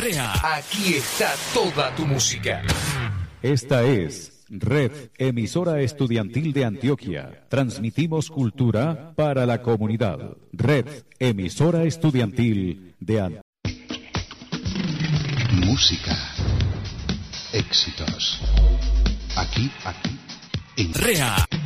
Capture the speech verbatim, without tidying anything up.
Rea. Aquí está toda tu música. Esta es Red Emisora Estudiantil de Antioquia. Transmitimos cultura para la comunidad. Red Emisora Estudiantil de Antioquia. Música. Éxitos. Aquí, aquí. En Rea.